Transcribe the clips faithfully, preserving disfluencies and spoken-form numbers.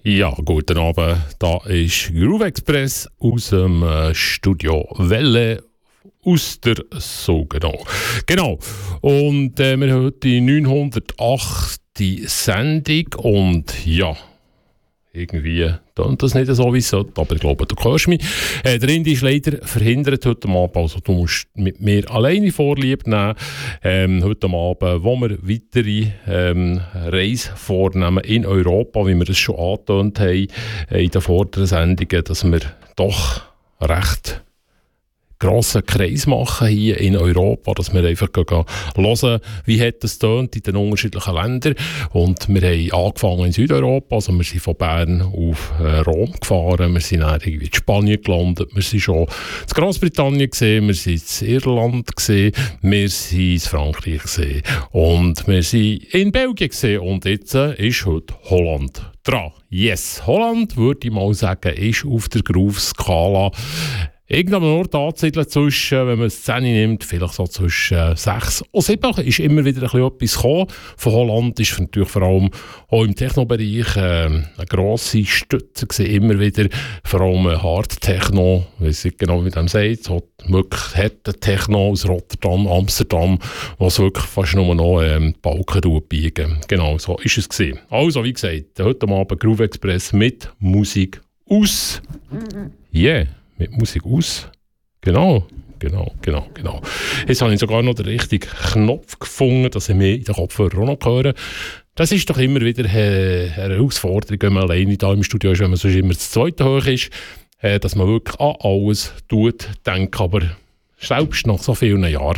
Ja, guten Abend. Da ist Groove Express aus dem äh, Studio Welle aus der Sogenau. Genau. Und äh, wir haben heute die neunhundertachte Sendung und ja, irgendwie tut das nicht so, wie es sollte, aber ich glaube, du hörst mich. Äh, der Indi ist leider verhindert heute Abend, also du musst mit mir alleine Vorlieb nehmen. Ähm, heute Abend, wo wir weitere ähm, Reise vornehmen in Europa, wie wir es schon angetönt haben äh, in den vorderen Sendungen, dass wir doch recht grossen Kreis machen hier in Europa, dass wir einfach hören, wie hat es tönt in den unterschiedlichen Ländern. Und wir haben angefangen in Südeuropa, also wir sind von Bern auf äh, Rom gefahren, wir sind dann irgendwie in Spanien gelandet, wir sind schon in Großbritannien gesehen, wir sind in Irland gesehen, wir sind in Frankreich gesehen und wir sind in Belgien gesehen und jetzt äh, ist heute Holland dran. Yes, Holland, würde ich mal sagen, ist auf der Groove-Skala irgendwann Ort anzusiedeln zwischen, wenn man es zehn nimmt, vielleicht so zwischen äh, sechs und sieben, ist immer wieder ein bisschen etwas gekommen. Von Holland ist natürlich vor allem auch im Techno-Bereich äh, eine grosse Stütze gewesen, immer wieder, vor allem äh, Hard-Techno, ich weiß nicht genau, wie man das sagt, so wirklich harter Techno aus Rotterdam, Amsterdam, was wirklich fast nur noch ähm, Balken biegen. Genau, so ist es gewesen. Also, wie gesagt, heute Abend Groove Express mit Musik aus. Yeah. Mit Musik aus. Genau, genau, genau, genau. Jetzt habe ich sogar noch den richtigen Knopf gefunden, dass ich mich in den Kopfhörer auch noch höre. Das ist doch immer wieder eine Herausforderung, wenn man alleine da im Studio ist, wenn man sonst immer das zweite hoch ist, dass man wirklich an alles tut, denkt, aber selbst nach so vielen Jahren.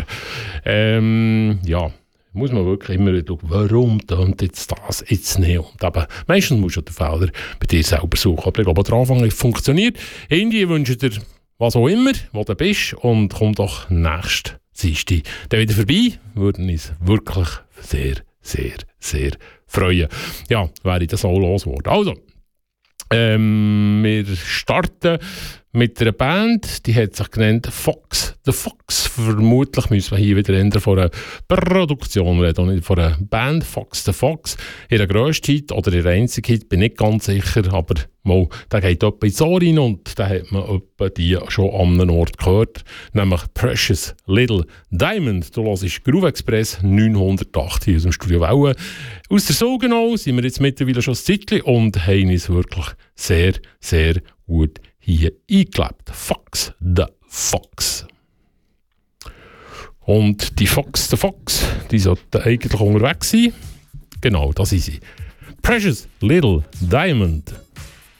Ähm, ja. Muss man wirklich immer wieder schauen, warum tönt jetzt das jetzt nicht. Und eben, meistens musst du den Fehler bei dir selber suchen. Aber ich glaube, der Anfang funktioniert. Indien wünsche dir was auch immer, wo du bist. Und komm doch nächstes Dienstag dann wieder vorbei. Würden uns wirklich sehr, sehr, sehr freuen. Ja, wäre das auch losgeworden. Also, ähm, wir starten mit einer Band, die hat sich genannt Fox the Fox. Vermutlich müssen wir hier wieder ändern von einer Produktion reden und nicht von einer Band. Fox the Fox. Ihr grösster Hit oder ihr einziger Hit, bin nicht ganz sicher, aber mal, der geht etwa ins Ohr rein und da hat man etwa die schon an einem Ort gehört, nämlich Precious Little Diamond. Du hörst Groove Express neunhundertacht aus dem Studio Welle. Aus der Sogenau sind wir jetzt mittlerweile schon ein Zeitchen und haben uns wirklich sehr, sehr gut hier eingelebt. Fox the Fox. Und die Fox the Fox, die sollten eigentlich unterwegs sein. Genau, das ist sie. Precious Little Diamond.